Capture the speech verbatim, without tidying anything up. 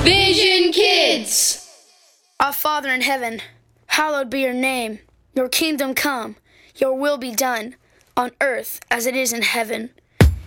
Vision Kids! Our Father in heaven, hallowed be your name. Your kingdom come, your will be done, on earth as it is in heaven.